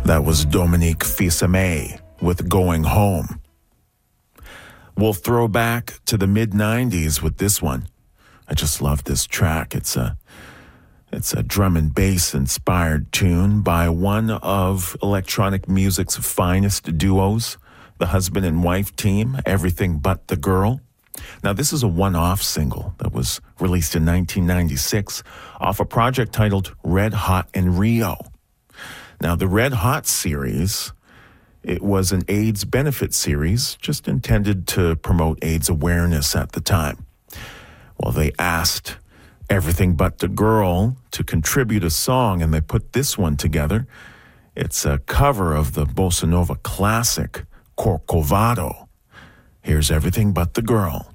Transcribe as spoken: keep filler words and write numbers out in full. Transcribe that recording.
That was Dominique Fils-Aimé with Going Home. We'll throw back to the mid nineties with this one. I just love this track. It's a it's a drum and bass inspired tune by one of electronic music's finest duos, the husband and wife team, Everything But the Girl. Now, this is a one-off single that was released in nineteen ninety-six off a project titled Red Hot in Rio. Now, the Red Hot series, it was an AIDS benefit series just intended to promote AIDS awareness at the time. Well, they asked Everything But the Girl to contribute a song, and they put this one together. It's a cover of the bossa nova classic Corcovado. Here's Everything But the Girl.